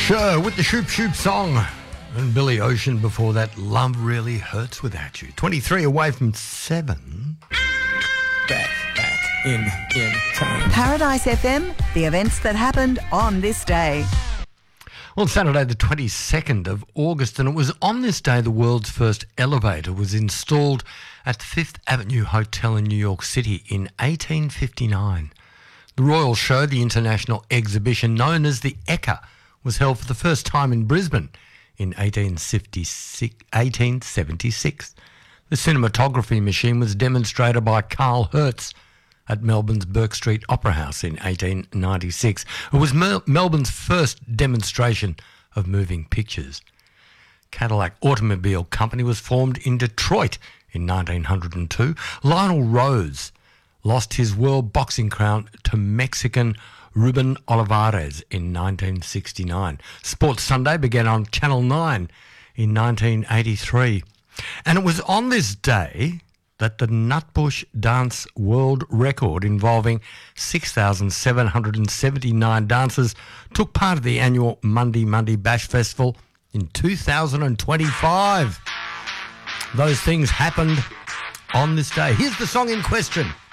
Sure, with the Shoop Shoop song. And Billy Ocean before that, Love Really Hurts Without You. 23 away from 7. Back in time. Paradise FM, the events that happened on this day. Well, Saturday the 22nd of August, and it was on this day the world's first elevator was installed at the Fifth Avenue Hotel in New York City in 1859. The Royal Show, the international exhibition known as the Ekka, was held for the first time in Brisbane in 1876. The cinematography machine was demonstrated by Carl Hertz at Melbourne's Burke Street Opera House in 1896. It was Melbourne's first demonstration of moving pictures. Cadillac Automobile Company was formed in Detroit in 1902. Lionel Rose lost his world boxing crown to Mexican Ruben Olivares in 1969. Sports Sunday began on Channel 9 in 1983. And it was on this day that the Nutbush Dance World Record involving 6,779 dancers took part of the annual Monday Bash Festival in 2025. Those things happened on this day. Here's the song in question.